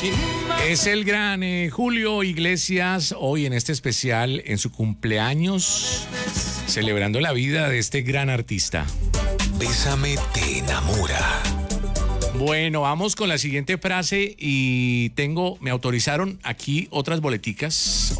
Es el gran Julio Iglesias, hoy en este especial, en su cumpleaños, celebrando la vida de este gran artista. Bésame te enamora. Bueno, vamos con la siguiente frase y me autorizaron aquí otras boletas.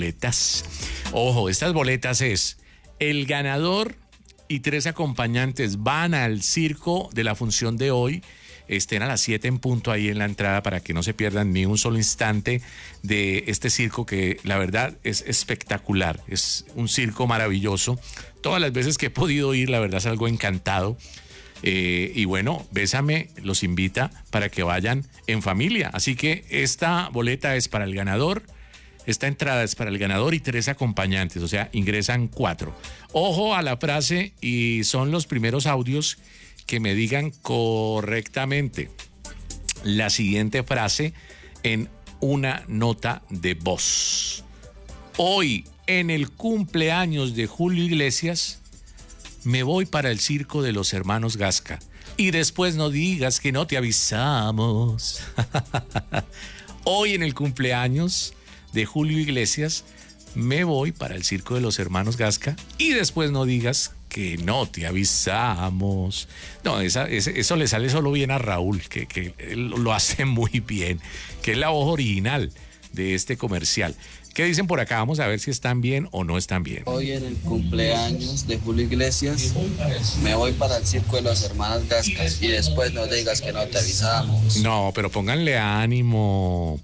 Ojo, estas boletas es: el ganador y 3 acompañantes van al circo de la función de hoy. Estén a las 7 en punto ahí en la entrada para que no se pierdan ni un solo instante de este circo que la verdad es espectacular. Es un circo maravilloso. Todas las veces que he podido ir, la verdad es algo encantado. Y bueno, Bésame los invita para que vayan en familia. Así que esta boleta es para el ganador, esta entrada es para el ganador y 3 acompañantes, o sea, ingresan 4. Ojo a la frase y son los primeros audios que me digan correctamente la siguiente frase en una nota de voz. Hoy, en el cumpleaños de Julio Iglesias, me voy para el circo de los hermanos Gasca. Y después no digas que no te avisamos. Hoy, en el cumpleaños de Julio Iglesias, me voy para el circo de los hermanos Gasca. Y después no digas que no te avisamos. No, eso le sale solo bien a Raúl, que lo hace muy bien, que es la voz original de este comercial. ¿Qué dicen por acá? Vamos a ver si están bien o no están bien. Hoy en el cumpleaños de Julio Iglesias me voy para el circo de los hermanos Gascas y después no digas que no te avisamos. No, pero pónganle ánimo,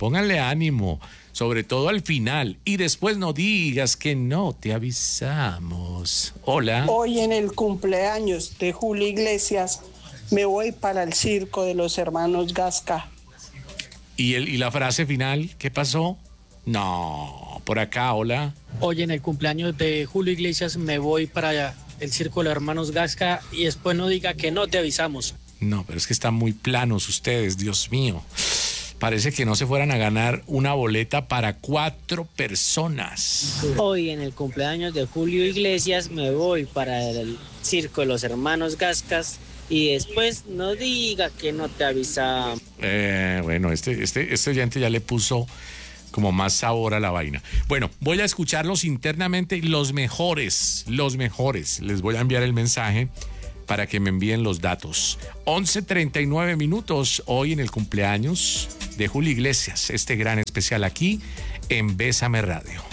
sobre todo al final, y después no digas que no te avisamos. Hola. Hoy en el cumpleaños de Julio Iglesias me voy para el circo de los hermanos Gasca. ¿Y la frase final? ¿Qué pasó? No, por acá, hola. Hoy en el cumpleaños de Julio Iglesias me voy para el circo de los hermanos Gasca y después no diga que no te avisamos. No, pero es que están muy planos ustedes, Dios mío. Parece que no se fueran a ganar una boleta para 4 personas. Hoy en el cumpleaños de Julio Iglesias me voy para el circo de los hermanos Gascas y después no diga que no te avisamos. Bueno, este oyente ya le puso como más sabor a la vaina. Bueno, voy a escucharlos internamente, los mejores. Les voy a enviar el mensaje para que me envíen los datos. 11:39 minutos, hoy en el cumpleaños de Julio Iglesias, este gran especial aquí en Bésame Radio.